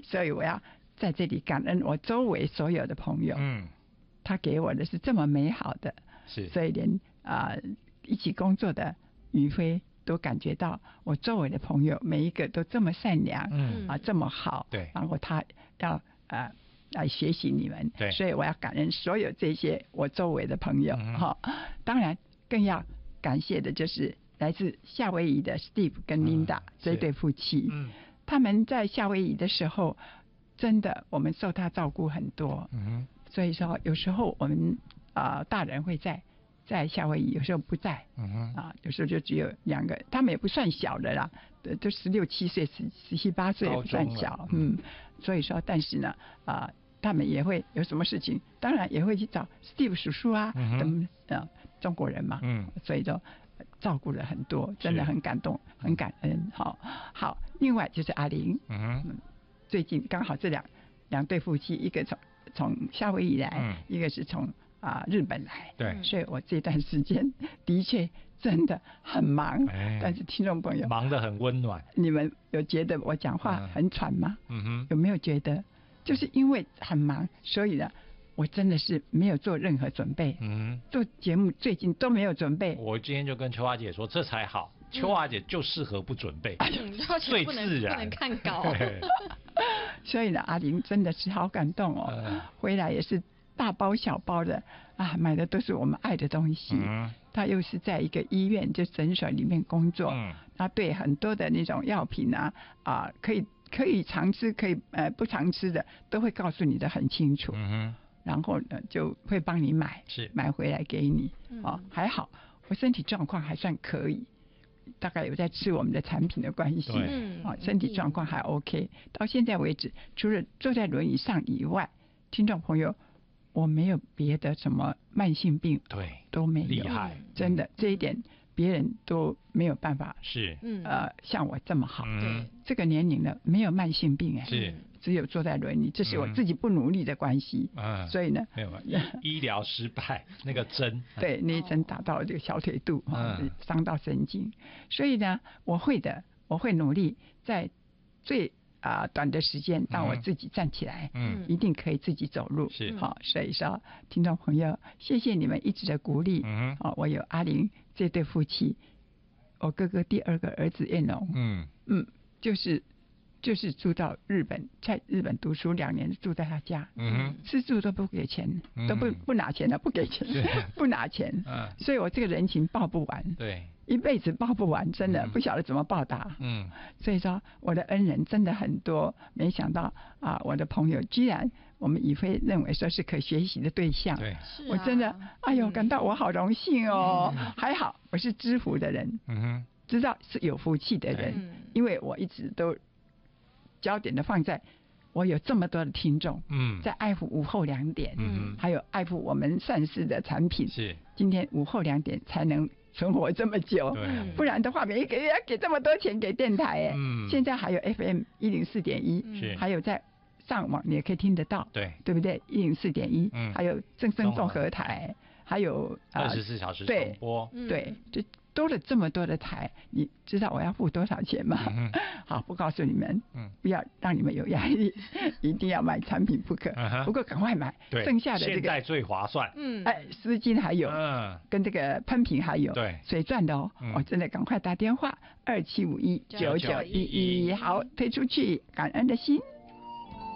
所以我要在这里感恩我周围所有的朋友，他给我的是这么美好的，是，所以连一起工作的宇辉都感觉到我周围的朋友每一个都这么善良，这么好，对，然后他要来学习你们，对，所以我要感恩所有这些我周围的朋友，当然更要感谢的就是来自夏威夷的 Steve 跟 Linda 这对夫妻，他们在夏威夷的时候，真的我们受他照顾很多，所以说有时候我们大人会在夏威夷，有时候不在，有时候就只有2个，他们也不算小的啦，都16、17岁、17、18岁也不算小，所以说，但是呢，他们也会有什么事情，当然也会去找 Steve 叔叔啊，中国人嘛，所以说照顾了很多，真的很感动，很感恩。好，另外就是阿玲，最近刚好这两对夫妻，一个从夏威夷来，一个是从日本来，对，所以我这段时间的确真的很忙，但是听众朋友忙得很温暖， 你们有觉得我讲话很喘吗？有没有觉得？就是因为很忙，所以呢，我真的是没有做任何准备，做节目最近都没有准备。 我今天就跟秋华姐说，这才好，秋华姐就适合不准备，最自然， 不能看稿。 所以呢，阿玲真的是好感动哦，回来也是大包小包的买的都是我们爱的东西。他又是在一个医院就诊所里面工作，他对很多的那种药品可以常吃，可以不常吃的都会告诉你的很清楚，然后呢就会帮你买回来给你，还好我身体状况还算可以，大概有在吃我们的产品的关系，身体状况还 OK。到现在为止，除了坐在轮椅上以外，听众朋友，我没有别的什么慢性病，对，都没有， 厉害， 真的这一点别人都没有办法， 是， 像我这么好，这个年龄了没有慢性病，是，只有坐在轮椅，这是我自己不努力的关系，所以呢， 没有医疗失败，那个针， 对，那一针打到了这个小腿肚，伤到神经，所以呢，我会努力在最短的时间让我自己站起来，一定可以自己走路，是，所以说听众朋友，谢谢你们一直的鼓励，我有阿玲这对夫妻，我哥哥第2个儿子彦龙，就是住到日本，在日本读书2年，住在他家，吃住都不给钱，都不拿钱的，不给钱，不拿钱，所以我这个人情报不完，对，一辈子报不完，真的不晓得怎么报答，所以说我的恩人真的很多，没想到我的朋友居然我们宇辉认为说是可学习的对象，对，我真的感到我好荣幸哦，还好我是知福的人，知道是有福气的人，因为我一直都焦点的放在我有这么多的听众，在爱护午后2点，还有爱护我们善事的产品，是今天午后2点才能存活这么久，不然的话每一个月要给这么多钱给电台，现在还有 FM 104.1，还有在上网你也可以听得到，对不对？104.1，还有正声综合台，还有 24小时重播， 对，就多了这么多的台，你知道我要付多少钱吗？好，不告诉你们，不要让你们有压力，一定要买产品不可。不过赶快买，剩下的这个现在最划算。 丝巾还有，跟这个喷瓶还有，对，水钻的哦，真的赶快打电话27519911，好，推出去，感恩的心。